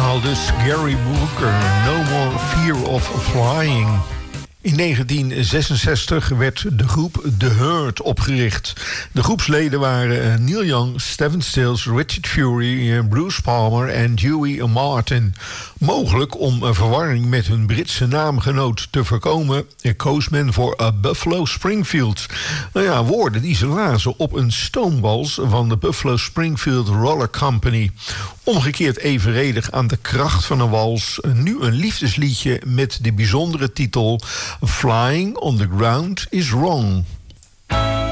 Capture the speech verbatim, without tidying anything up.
Aldus Gary Booker, No More Fear of Flying. In negentien zesenzestig werd de groep The Hurt opgericht. De groepsleden waren Neil Young, Stephen Stills, Richard Fury, Bruce Palmer en Dewey Martin. Mogelijk om verwarring met hun Britse naamgenoot te voorkomen, koos men voor Buffalo Springfield. Nou ja, woorden die ze lazen op een stoomwals van de Buffalo Springfield Roller Company. Omgekeerd evenredig aan de kracht van een wals, nu een liefdesliedje met de bijzondere titel Flying on the Ground is Wrong.